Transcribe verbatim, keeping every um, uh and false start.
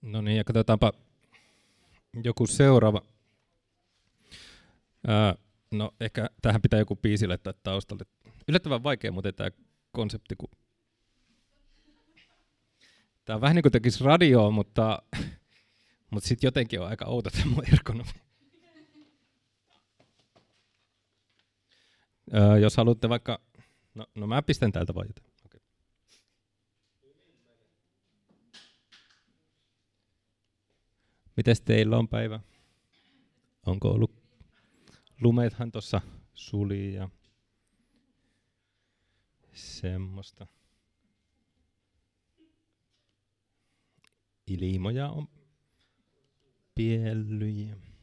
No niin, ja katsotaanpa joku seuraava. Ää, no ehkä tähän pitää joku biisi laittaa taustalle. Yllättävän vaikea muuten tämä konsepti, kun tämä on vähän niin kuin tekisi radioa, mutta, mutta sitten jotenkin on aika outo tämä mun ergonomi. Ää, jos haluatte vaikka, no, no mä pistän täältä vaan jotain. Okay. Mites teillä on päivä? Onko ollut? Lumethan tuossa suli ja semmoista. Ilmoja on piellyjä.